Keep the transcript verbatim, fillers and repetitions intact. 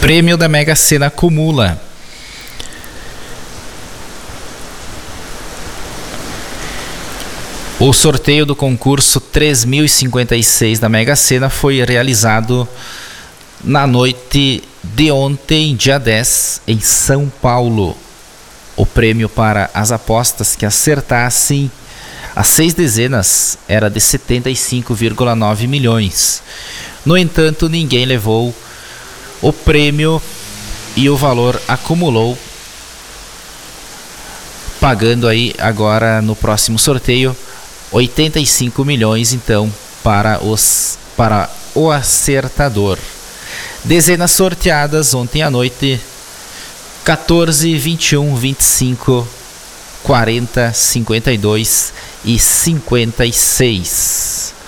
Prêmio da Mega Sena acumula. O sorteio do concurso três mil e cinquenta e seis da Mega Sena foi realizado na noite de ontem, dia dez, em São Paulo. O prêmio para as apostas que acertassem as seis dezenas era de setenta e cinco vírgula nove milhões. No entanto, ninguém levou o prêmio e o valor acumulou, pagando aí agora no próximo sorteio oitenta e cinco milhões, então, para, os, para o acertador. Dezenas sorteadas ontem à noite: quatorze, vinte e um, vinte e cinco, quarenta, cinquenta e dois e cinquenta e seis.